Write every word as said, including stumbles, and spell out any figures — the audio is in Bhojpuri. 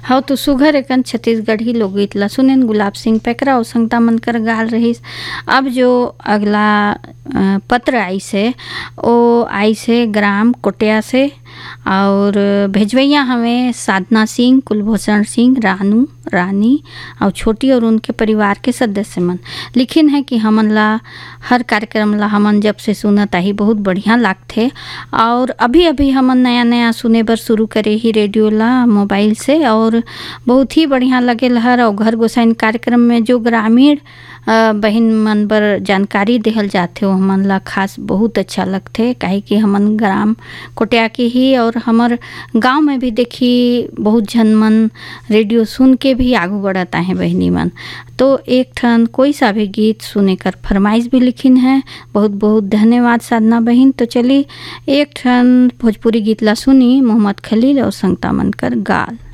हाँ तो सुघर एकन छत्तीसगढ़ी लोकगीत ला सुनेन गुलाब सिंह पेकरा और संगता मनकर गाल रहीस। अब जो अगला अ, पत्र आई से ओ आई से ग्राम कोटिया से और भेजवैया हमें साधना सिंह, कुलभूषण सिंह, रानू रानी और छोटी और उनके परिवार के सदस्य मन लिखिन है कि हमन ला हर कार्यक्रम ला हमन जब से सुनत आही बहुत बढ़िया लागथे और अभी अभी हमन नया नया सुने बर शुरू करे ही रेडियो ला मोबाइल से और बहुत ही बढ़िया लगेल हर। और घर गोसाइन कार्यक्रम में जो ग्रामीण अ, बहिन मन बर जानकारी देहल जाथे वो हमन ला खास बहुत अच्छा लगथे काहे कि हमन ग्राम कोटिया के ही और हमर गांव में भी देखी बहुत झन मन रेडियो सुन के भी आगू बढ़त आहे बहिनी मन। तो एक ठन कोई सा भी गीत सुने कर फरमाइश भी लिखिन है। बहुत बहुत धन्यवाद साधना बहिन। तो चली एक ठन भोजपुरी गीत ला सुनी मोहम्मद खलील और संगता मनकर गाल।